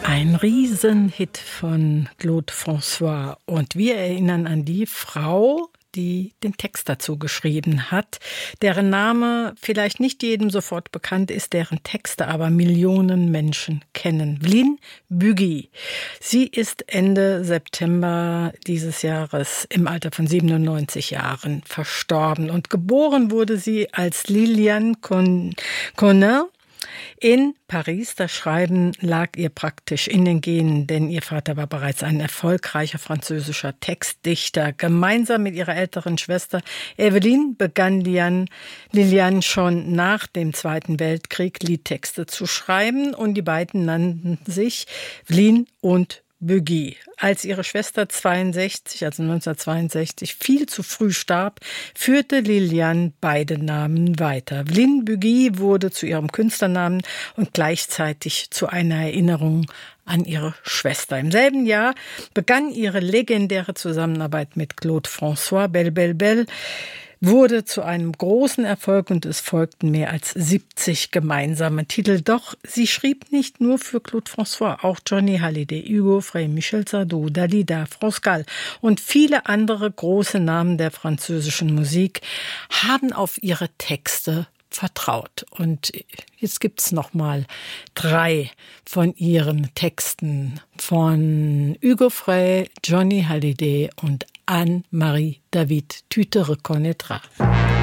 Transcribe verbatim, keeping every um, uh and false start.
Ein Riesenhit von Claude François. Und wir erinnern an die Frau, die den Text dazu geschrieben hat, deren Name vielleicht nicht jedem sofort bekannt ist, deren Texte aber Millionen Menschen kennen. Vline Bugey. Sie ist Ende September dieses Jahres im Alter von siebenundneunzig Jahren verstorben. Und geboren wurde sie als Liliane Conner in Paris. Das Schreiben lag ihr praktisch in den Genen, denn ihr Vater war bereits ein erfolgreicher französischer Textdichter. Gemeinsam mit ihrer älteren Schwester Eveline begann Liliane schon nach dem Zweiten Weltkrieg Liedtexte zu schreiben und die beiden nannten sich Vline und Bugey. Als ihre Schwester zweiundsechzig, also neunzehnhundertzweiundsechzig, viel zu früh starb, führte Liliane beide Namen weiter. Vline Bugey wurde zu ihrem Künstlernamen und gleichzeitig zu einer Erinnerung an ihre Schwester. Im selben Jahr begann ihre legendäre Zusammenarbeit mit Claude François. Belle, Belle, Belle wurde zu einem großen Erfolg und es folgten mehr als siebzig gemeinsame Titel. Doch sie schrieb nicht nur für Claude François, auch Johnny Hallyday, Hugo Frey, Michel Sardou, Dalida, France Gall und viele andere große Namen der französischen Musik haben auf ihre Texte vertraut. Und jetzt gibt's noch mal drei von ihren Texten von Hugo Frey, Johnny Hallyday und Anne-Marie David. Tu te reconnaîtras.